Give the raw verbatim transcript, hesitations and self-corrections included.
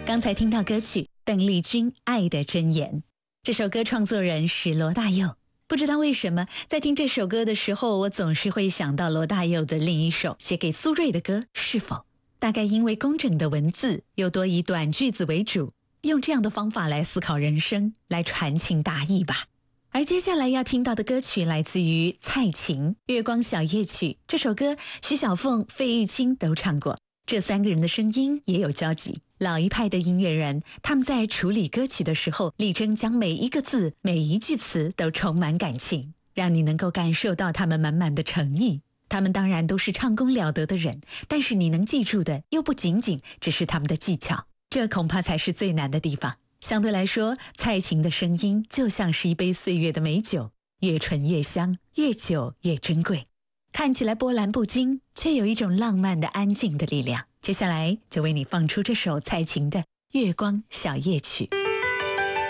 刚才听到歌曲邓丽君《爱的箴言》，这首歌创作人是罗大佑。不知道为什么，在听这首歌的时候，我总是会想到罗大佑的另一首写给苏芮的歌《是否》。大概因为工整的文字又多以短句子为主，用这样的方法来思考人生，来传情达意吧。而接下来要听到的歌曲来自于蔡琴《月光小夜曲》，这首歌徐小凤、费玉清都唱过，这三个人的声音也有交集。老一派的音乐人，他们在处理歌曲的时候，力争将每一个字、每一句词都充满感情，让你能够感受到他们满满的诚意。他们当然都是唱功了得的人，但是你能记住的又不仅仅只是他们的技巧，这恐怕才是最难的地方。相对来说，蔡琴的声音就像是一杯岁月的美酒，越醇越香，越久越珍贵。看起来波澜不惊，却有一种浪漫的安静的力量。接下来就为你放出这首蔡琴的《月光小夜曲》。